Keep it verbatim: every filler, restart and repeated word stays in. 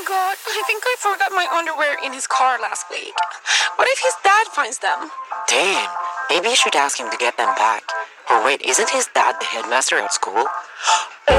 God, I think I forgot my underwear in his car last week. What if his dad finds them? Damn, maybe you should ask him to get them back. Or wait, isn't his dad the headmaster at school?